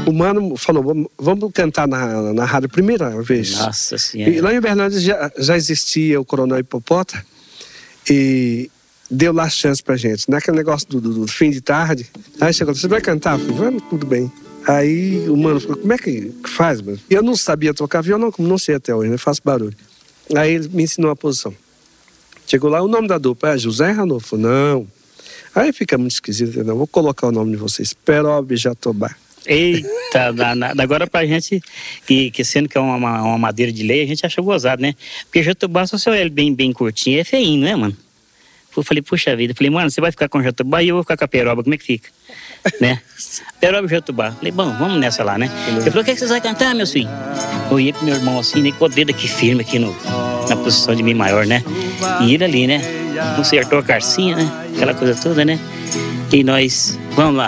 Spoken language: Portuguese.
O mano falou, vamos cantar na rádio primeira vez. Nossa Senhora. E lá em Uberlândia já existia o Coronel Hipopótamo e deu lá chance pra gente. Naquele negócio do fim de tarde, aí chegou, você vai cantar? Eu falei, vamos, tudo bem. Aí o mano falou, como é que faz, mano? Eu não sabia tocar violão, como não sei até hoje, né? Faço barulho. Aí ele me ensinou a posição. Chegou lá, o nome da dupla é José Ranolfo. Não. Aí fica muito esquisito, entendeu? Vou colocar o nome de vocês, Perobe Jatobá. Eita, danado. Agora pra gente, que sendo que é uma madeira de lei, a gente acha gozado, né? Porque Jatobá, só se eu ele bem curtinho, é feinho, né, mano? Eu falei, puxa vida. Eu falei, mano, você vai ficar com o Jatobá e eu vou ficar com a Peroba, como é que fica? Né? Peroba e Jatobá. Falei, bom, vamos nessa lá, né? Ele falou, o que é que vocês vão cantar, meu filho? Eu ia com meu irmão assim, né? Com o dedo aqui firme, aqui na posição de Mi maior, né? E ele ali, né? Consertou a carcinha, né? Aquela coisa toda, né? E nós, vamos lá.